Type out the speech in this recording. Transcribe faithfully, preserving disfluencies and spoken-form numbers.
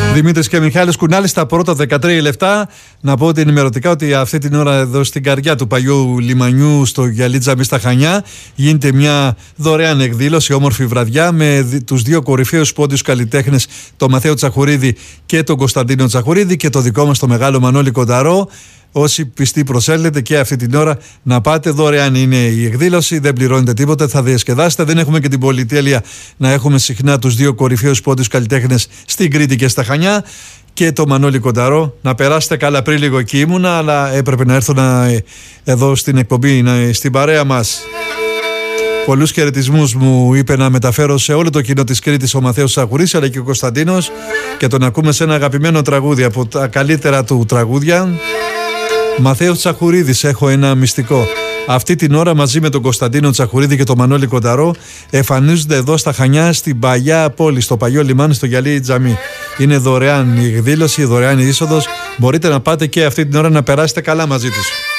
Δημήτρης και Μιχάλης Κουνάλης, τα πρώτα δεκατρία λεπτά. Να πω ότι ενημερωτικά ότι αυτή την ώρα εδώ στην καρδιά του παλιού λιμανιού στο Γυαλί Τζαμί στα Χανιά γίνεται μια δωρεάν εκδήλωση, όμορφη βραδιά, με τους δύο κορυφαίους πόντιους καλλιτέχνες, τον Μαθαίο Τσαχουρίδη και τον Κωνσταντίνο Τσαχουρίδη, και το δικό μας το μεγάλο Μανώλη Κονταρό. Όσοι πιστοί προσέλθετε και αυτή την ώρα να πάτε, δωρεάν είναι η εκδήλωση, δεν πληρώνετε τίποτα, θα διασκεδάσετε. Δεν έχουμε και την πολυτέλεια να έχουμε συχνά τους δύο κορυφαίους πόντιους καλλιτέχνες στην Κρήτη και στα Χανιά, και το Μανώλη Κονταρό. Να περάσετε καλά. Πριν λίγο εκεί ήμουνα, αλλά έπρεπε να έρθω να, εδώ στην εκπομπή, να, στην παρέα μας. Πολλούς χαιρετισμούς μου είπε να μεταφέρω σε όλο το κοινό της Κρήτης ο Μαθαίος Τσαχουρίδης, αλλά και ο Κωνσταντίνος, και τον ακούμε σε ένα αγαπημένο τραγούδι από τα καλύτερα του τραγούδια. Μαθαίος Τσαχουρίδης, έχω ένα μυστικό. Αυτή την ώρα μαζί με τον Κωνσταντίνο Τσαχουρίδη και τον Μανώλη Κονταρό εμφανίζονται εδώ στα Χανιά, στην παλιά πόλη, στο παλιό λιμάνι, στο Γυαλί Τζαμί. Είναι δωρεάν η εκδήλωση, δωρεάν η είσοδος. Μπορείτε να πάτε και αυτή την ώρα να περάσετε καλά μαζί τους.